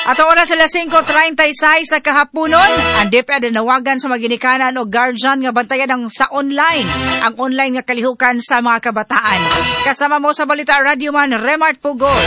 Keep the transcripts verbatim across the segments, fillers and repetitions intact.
Ato oras sila five thirty-six sa kahaponon. Ang D E P E D nawagan sa maginikanan o guardian nga bantayan ang sa online. Ang online nga kalihukan sa mga kabataan. Kasama mo sa Balita Radio Man, Remart Pugol.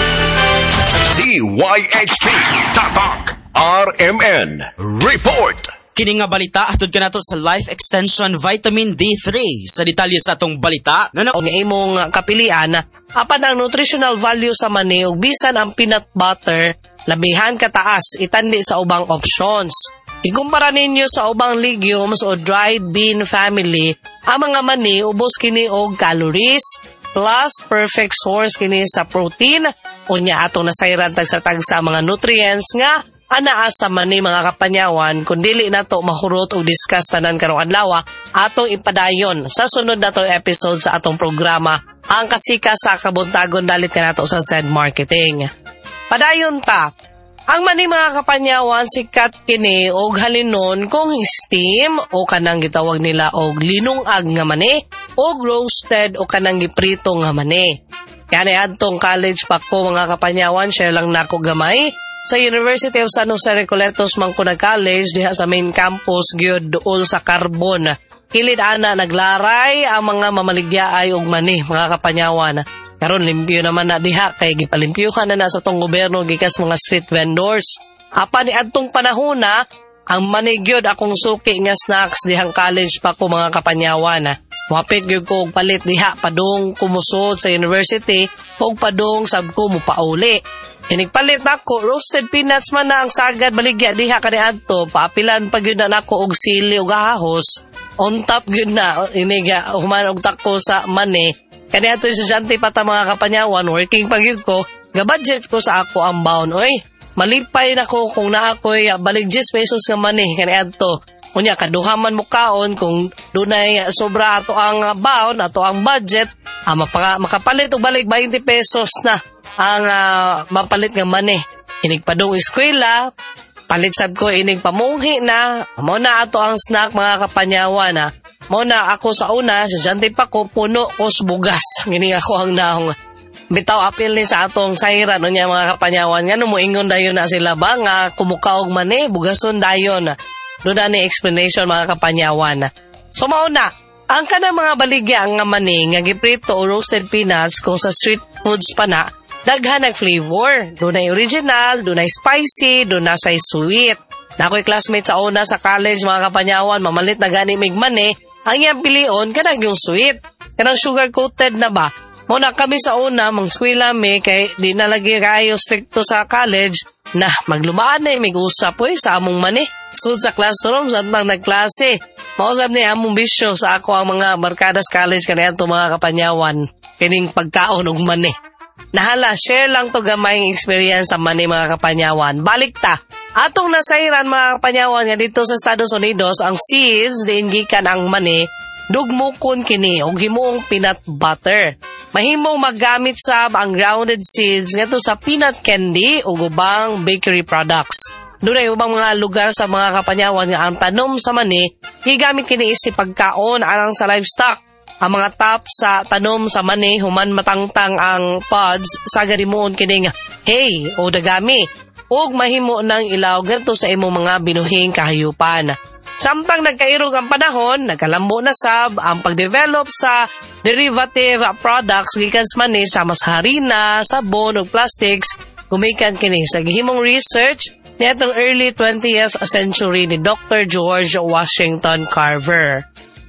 D Y H P Tatak R M N Report. Kini nga balita atod kanato sa Life Extension Vitamin D three. Sa detalye sa atong balita, no, no, ang imong kapilian, apan ang nutritional value sa mani ug bisan ang peanut butter labihan kataas itandi sa ubang options. Ikumpara ninyo sa ubang legumes o dried bean family, ang mga mani ubos kini og calories plus perfect source kini sa protein unya atong nasayran tag sa tag sa mga nutrients nga anaa sa mani mga kapanyawan kung dili na to mahurot o discuss tanan karong adlaw atong ipadayon sa sunod na to episode sa atong programa ang kasika sa kabuntagon dalit kanato sa Z Marketing. Padayon ta, ang mani mga kapanyawan sikat kini og halinon kung steam o kanang gitawag nila og linungag nga mani o roasted o kanang giprito nga mani. Kani adtong college pa ko mga kapanyawan, share lang nako gamay. Sa University of San Jose Recoletos Mangkuna College diha sa main campus gyud duol sa Carbon. Kilid ana naglaray ang mga mamaligyaay og mani mga kapanyawan. Karon limpyo naman na diha kay gipalimpyuhan na na sa tong gobyerno gikas mga street vendors. Apan ni adtong panahona ang mani gyud akong suki nga snacks dihang college pa ko mga kapanyawan. Wapit gyud ko og palit diha padung kumusod sa university ug padung sab ko mo pauli. Inigpalit nako roasted peanuts man na ang sagad baligya diha kaniadto paapilan pag yun na nako og sili ug ahos on top gyud na iniga human og tako sa mani kaniadto estudyante pa ta mga kapanyawan working pag yun ko ga budget ko sa ako ang baon oy malipay nako kung naa koy balig ten pesos nga mani kaniadto unya kaduhaman mo kaon kung dunay sobra ato ang baon ato ang budget ah, mapaka, makapalit og balig twenty pesos na ang uh, mapalit nga mani. Inig padung eskwela, palit sad ko inig pamunghi na. Mo na ato ang snack mga kapanyawan na. Mo na ako sa una, sadyante pa ko puno ko sa bugas. Ngini ako ang naong. Bitaw apil ni sa atong sayran no niya mga kapanyawan. Nga no mo ingon dayon na sila ba nga kumukaog mani, bugason dayon. Doon na ni explanation mga kapanyawan. So mauna, ang kana mga baligya nga mani nga giprito o roasted peanuts kung sa street foods pa na, daghan ang flavor. Dunay original, dunay spicy, dunay sweet. Nakoy classmate sa una sa college mga kapanyawan, mamalit na gani mig mani, ang iyang pilion kanang yung sweet. Kanang sugar coated na ba? Muna kami sa una, mangskwela mi, kay di na lagi kayo stricto sa college, na maglumaan na mig usap eh, sa among mani. Sud sa classroom, sa bang nagklase. Mausap ni among bisyo sa ako ang mga barkadas college kanyan to mga kapanyawan. Kining pagkaon og mani. Nahala, share lang to gamayng experience sa mani mga kapanyawan. Balik ta, atong nasayran mga kapanyawan nga dito sa Estados Unidos, ang seeds, diin gikan ang mani, dugmukon kini og himuong peanut butter. Mahimong maggamit sab ang grounded seeds ngadto sa peanut candy ug ubang bakery products. Dunay ubang mga lugar sa mga kapanyawan nga ang tanom sa mani higamit kini isip pagkaon alang sa livestock. Ang mga top sa tanom sa mani human matangtang ang pods sa garimuon kining hay o dagami ug mahimo nang ilaw ngadto sa imong mga binuhing kahayupan. Samtang nagkairog ang panahon, nagkalambo na sab ang pagdevelop sa derivative products gikan sa mani sama sa harina, sabon ug plastics. Gumikan kini sa gihimong research nitong early twentieth century ni Doctor George Washington Carver.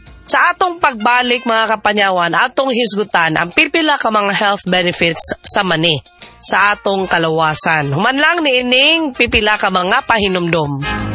Sa atong pagbalik mga kapanyawan, atong hisgutan ang pipila ka mga health benefits sa mani sa atong kalawasan. Human lang ni ining pipila ka mga pahinumdom.